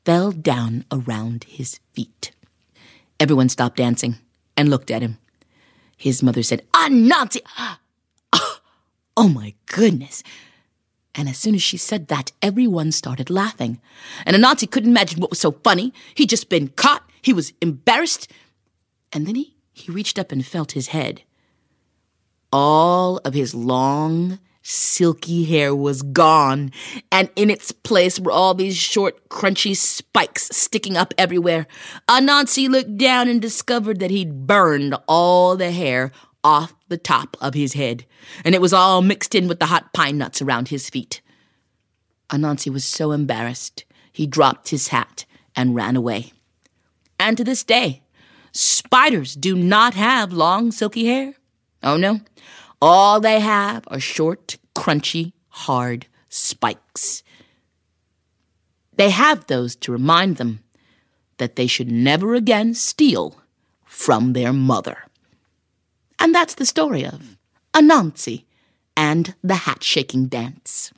fell down around his feet. Everyone stopped dancing and looked at him. His mother said, "Anansi! Oh my goodness!" And as soon as she said that, everyone started laughing. And Anansi couldn't imagine what was so funny. He'd just been caught. He was embarrassed. And then he reached up and felt his head. All of his long, silky hair was gone, and in its place were all these short, crunchy spikes sticking up everywhere. Anansi looked down and discovered that he'd burned all the hair off the top of his head, and it was all mixed in with the hot pine nuts around his feet. Anansi was so embarrassed, he dropped his hat and ran away. And to this day, spiders do not have long, silky hair. Oh no, all they have are short, crunchy, hard spikes. They have those to remind them that they should never again steal from their mother. And that's the story of Anansi and the hat-shaking dance.